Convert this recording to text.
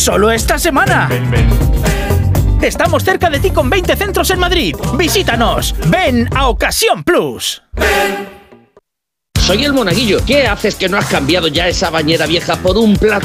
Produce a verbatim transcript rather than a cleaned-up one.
¡Solo esta semana! Ven, ven, ven. Estamos cerca de ti con veinte centros en Madrid. ¡Visítanos! ¡Ven a Ocasión Plus! Soy el Monaguillo. ¿Qué haces que no has cambiado ya esa bañera vieja por un plato